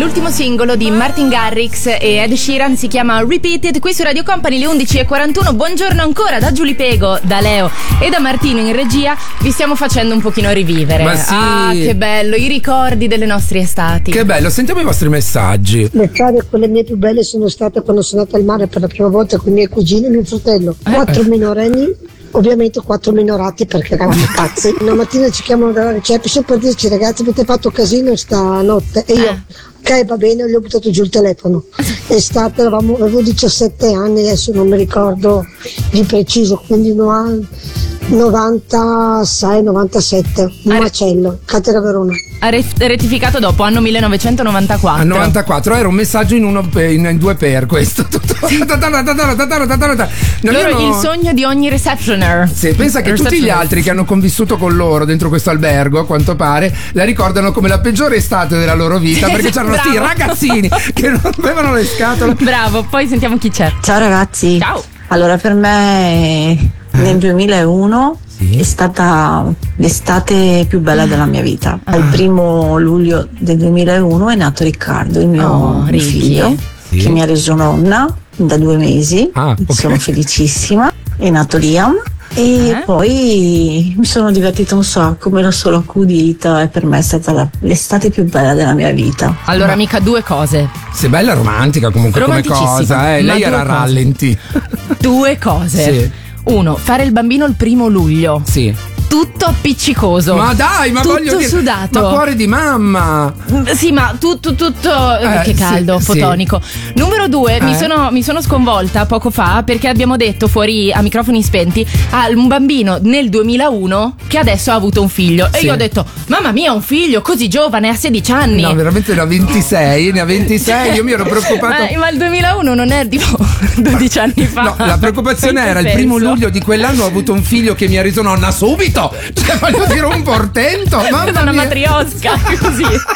l'ultimo singolo di Martin Garrix e Ed Sheeran, si chiama Repeated, qui su Radio Company, le 11:41. Buongiorno ancora da Giulia Pego, da Leo e da Martino in regia. Vi stiamo facendo un pochino rivivere. Ma sì. Ah, che bello, i ricordi delle nostre estati. Che bello, sentiamo i vostri messaggi. Le strade, quelle mie più belle, sono state quando sono andata al mare per la prima volta con i miei cugini e mio fratello. 4 minorenni, ovviamente 4 minorati perché eravamo pazzi. Una mattina ci chiamano dalla reception per dirci: ragazzi, avete fatto casino stanotte. E io, ok, va bene, gli ho buttato giù il telefono. Estate, avevo 17 anni, adesso non mi ricordo di preciso, quindi 96, 97, un macello, Catera Verona. Ha rettificato dopo, anno 1994. A 94 era un messaggio in 2 per questo. Il sogno di ogni receptioner. Sì, pensa che tutti gli altri che hanno convissuto con loro dentro questo albergo, a quanto pare, la ricordano come la peggiore estate della loro vita, perché c'erano sti ragazzini che non avevano le scatole. Bravo, poi sentiamo chi c'è. Ciao ragazzi. Ciao. Allora, per me nel 2001 è stata l'estate più bella della mia vita. Al 1 luglio del 2001 è nato Riccardo, il mio figlio, che mi ha reso nonna da 2 mesi. Sono felicissima. È nato Liam. E poi mi sono divertita un sacco, me lo sono accudita e per me è stata l'estate più bella della mia vita. Allora, mica 2 cose. Sei bella romantica comunque come cosa, lei era rallenti. 2 cose. Sì. 1, fare il bambino il 1 luglio. Sì. Tutto appiccicoso. Ma dai, ma tutto voglio dire, sudato. ma cuore di mamma. Sì, ma tutto che caldo, fotonico. Numero 2, mi sono sconvolta poco fa perché abbiamo detto fuori a microfoni spenti un bambino nel 2001 che adesso ha avuto un figlio. E io ho detto: mamma mia, un figlio così giovane, a 16 anni. No, veramente ne ha 26, io mi ero preoccupato. Ma il 2001 non è tipo 12 anni fa. No, la preoccupazione era il 1 luglio di quell'anno ho avuto un figlio che mi ha reso nonna subito. Cioè, voglio dire, un portento. Mamma una mia. matriosca così.